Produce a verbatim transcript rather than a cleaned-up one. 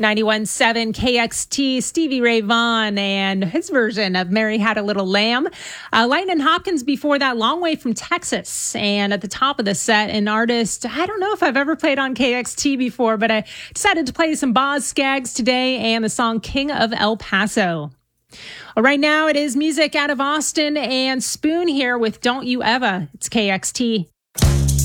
ninety-one point seven K X T, Stevie Ray Vaughan and his version of Mary Had a Little Lamb. Uh, Lightnin' Hopkins before that, Long Way from Texas. And at the top of the set, an artist, I don't know if I've ever played on K X T before, but I decided to play some Boz Scaggs today and the song King of El Paso. Well, right now it is music out of Austin and Spoon here with Don't You Ever. It's K X T.